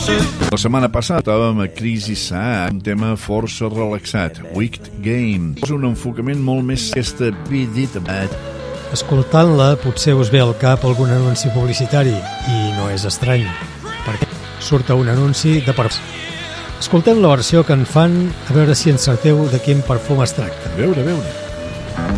La setmana passada estàvem a Crazy Sad, un tema força relaxat, Wicked Game. És un enfocament molt més aquesta vidita. Escoltant-la potser us ve al cap algun anunci publicitari i no és estrany, perquè surt un anunci de perfum. Escoltem la versió que en fan a veure si encerteu de quin perfum es tracta. A veure.